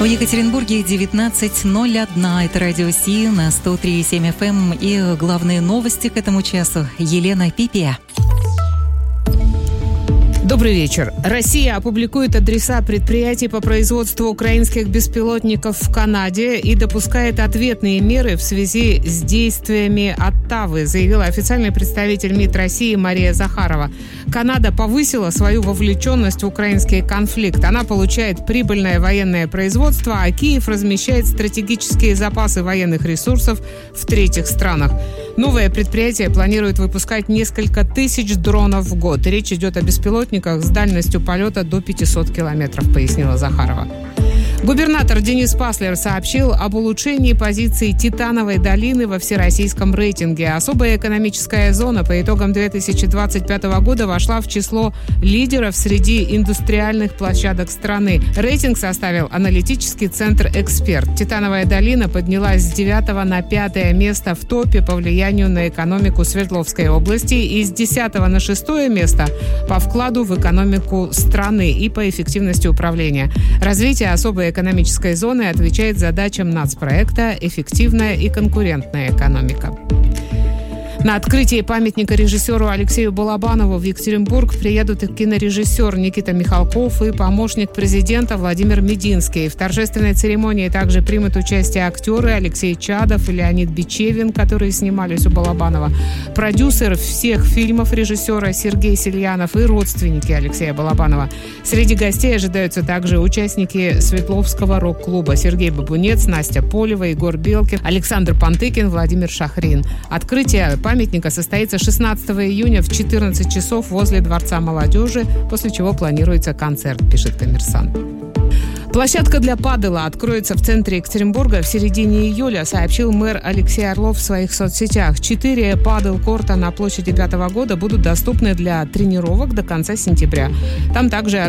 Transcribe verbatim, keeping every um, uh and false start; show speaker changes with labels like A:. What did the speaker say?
A: В Екатеринбурге девятнадцать ноль один. Это радио Си на сто три и семь эф эм. И главные новости к этому часу. Елена Пипия.
B: Добрый вечер. Россия опубликует адреса предприятий по производству украинских беспилотников в Канаде и допускает ответные меры в связи с действиями Оттавы, заявила официальный представитель МИД России Мария Захарова. Канада повысила свою вовлеченность в украинский конфликт. Она получает прибыльное военное производство, а Киев размещает стратегические запасы военных ресурсов в третьих странах. Новое предприятие планирует выпускать несколько тысяч дронов в год. Речь идет о беспилотниках с дальностью полета до пятьсот километров, пояснила Захарова. Губернатор Денис Паслер сообщил об улучшении позиции Титановой долины во всероссийском рейтинге. Особая экономическая зона по итогам две тысячи двадцать пятого года вошла в число лидеров среди индустриальных площадок страны. Рейтинг составил аналитический центр «Эксперт». Титановая долина поднялась с девятого на пятое место в топе по влиянию на экономику Свердловской области и с десятого на шестое место по вкладу в экономику страны и по эффективности управления. Развитие особой экономической зоны отвечает задачам нацпроекта «Эффективная и конкурентная экономика». На открытие памятника режиссеру Алексею Балабанову в Екатеринбург приедут кинорежиссер Никита Михалков и помощник президента Владимир Мединский. В торжественной церемонии также примут участие актеры Алексей Чадов и Леонид Бичевин, которые снимались у Балабанова, продюсер всех фильмов режиссера Сергей Сельянов и родственники Алексея Балабанова. Среди гостей ожидаются также участники Свердловского рок-клуба: Сергей Бабунец, Настя Полева, Егор Белкин, Александр Пантыкин, Владимир Шахрин. Открытие памятника состоится шестнадцатого июня в четырнадцать часов возле Дворца молодежи, после чего планируется концерт, пишет «Коммерсант». Площадка для падела откроется в центре Екатеринбурга в середине июля, сообщил мэр Алексей Орлов в своих соцсетях. Четыре падел-корта на площади пятого года будут доступны для тренировок до конца сентября. Там также